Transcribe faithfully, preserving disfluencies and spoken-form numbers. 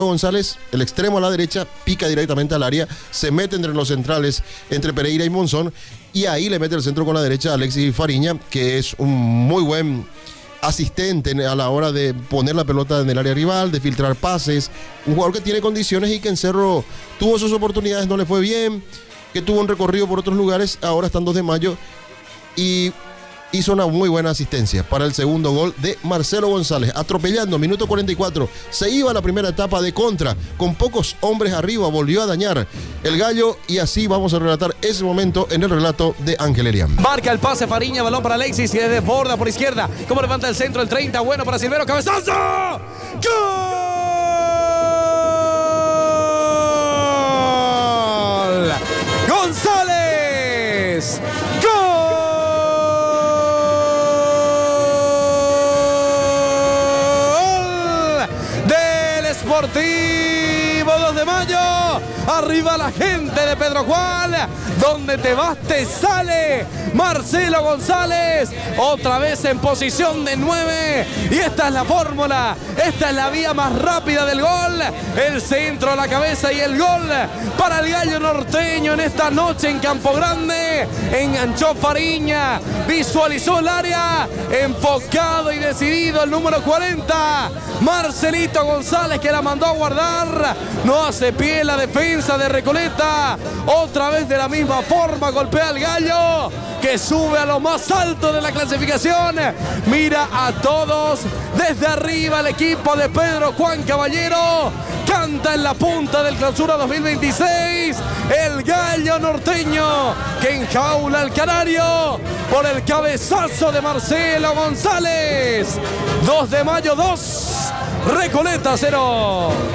González, el extremo a la derecha, pica directamente al área, se mete entre los centrales, entre Pereira y Monzón, y ahí le mete el centro con la derecha a Alexis Fariña, que es un muy buen asistente a la hora de poner la pelota en el área rival, de filtrar pases, un jugador que tiene condiciones y que en Cerro tuvo sus oportunidades, no le fue bien, que tuvo un recorrido por otros lugares, ahora está en dos de mayo, y hizo una muy buena asistencia para el segundo gol de Marcelo González, atropellando, minuto cuarenta y cuatro, se iba a la primera etapa de contra, con pocos hombres arriba, volvió a dañar el Gallo, y así vamos a relatar ese momento en el relato de Ángel Erián. Marca el pase Fariña, balón para Alexis, y desborda por izquierda, como levanta el centro, el treinta, bueno para Silvero, cabezazo, ¡gol! ¡González! ¡Gol! Deportivo dos de mayo, arriba la gente de Pedro Juan, donde te vas te sale Marcelo González, otra vez en posición de nueve, y esta es la fórmula, esta es la vía más rápida del gol, el centro a la cabeza y el gol para el Gallo norteño en esta noche en Campo Grande. Enganchó Fariña, visualizó el área, enfocado y decidido el número cuarenta, Marcelito González, que la mandó a guardar, no hace pie la defensa de Recoleta, otra vez de la misma forma golpea al Gallo, que sube a lo más alto de la clasificación, mira a todos desde arriba el equipo de Pedro Juan Caballero, canta en la punta del Clausura dos mil veintiséis, el Gallo norteño que enjaula al Canario por el cabezazo de Marcelo González. dos de mayo dos, Recoleta cero.